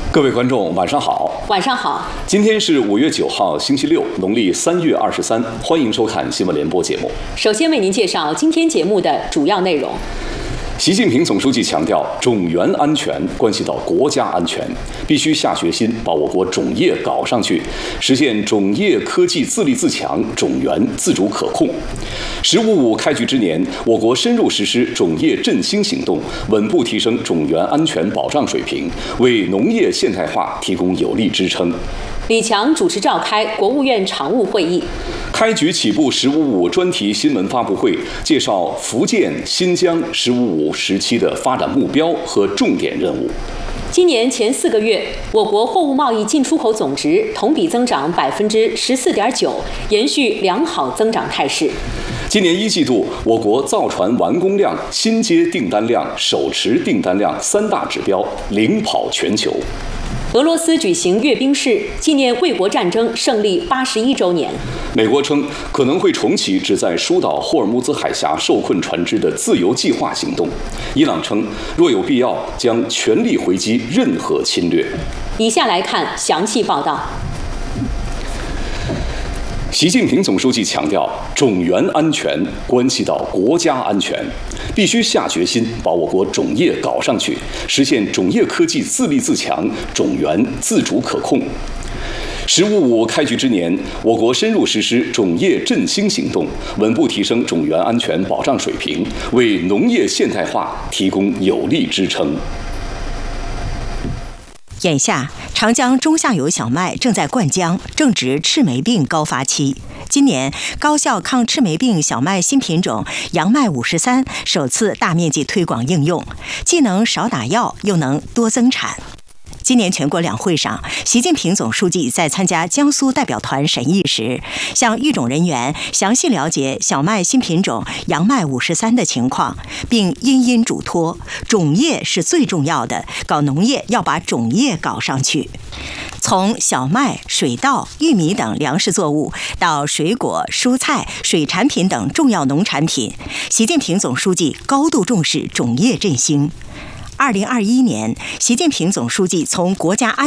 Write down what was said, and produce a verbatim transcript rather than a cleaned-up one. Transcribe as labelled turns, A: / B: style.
A: 各位观众，晚上好。
B: 晚上好。
A: 今天是五月九号，星期六，农历三月二十三。欢迎收看新闻联播节目。
B: 首先为您介绍今天节目的主要内容。
A: 习近平总书记强调，种源安全关系到国家安全，必须下决心把我国种业搞上去，实现种业科技自立自强、种源自主可控。“十五五”开局之年，我国深入实施种业振兴行动，稳步提升种源安全保障水平，为农业现代化提供有力支撑。
B: 李强主持召开国务院常务会议，
A: 开局起步“十五五”专题新闻发布会，介绍福建、新疆“十五五”时期的发展目标和重点任务。
B: 今年前四个月，我国货物贸易进出口总值同比增长百分之十四点九，延续良好增长态势。
A: 今年一季度，我国造船完工量、新接订单量、手持订单量三大指标领跑全球。
B: 俄罗斯举行阅兵式，纪念卫国战争胜利八十一周年。
A: 美国称可能会重启旨在疏导霍尔木兹海峡受困船只的自由计划行动。伊朗称若有必要，将全力回击任何侵略。
B: 以下来看详细报道。
A: 习近平总书记强调，种源安全关系到国家安全，必须下决心把我国种业搞上去，实现种业科技自立自强、种源自主可控。“十五五”开局之年，我国深入实施种业振兴行动，稳步提升种源安全保障水平，为农业现代化提供有力支撑。
C: 眼下，长江中下游小麦正在灌浆，正值赤霉病高发期。今年，高效抗赤霉病小麦新品种杨麦五十三首次大面积推广应用，既能少打药，又能多增产。今年全国两会上，习近平总书记在参加江苏代表团审议时，向育种人员详细了解小麦新品种杨麦五十三的情况，并殷殷嘱托，种业是最重要的，搞农业要把种业搞上去。从小麦、水稻、玉米等粮食作物到水果、蔬菜、水产品等重要农产品，习近平总书记高度重视种业振兴。二零二一年，习近平总书记从国家安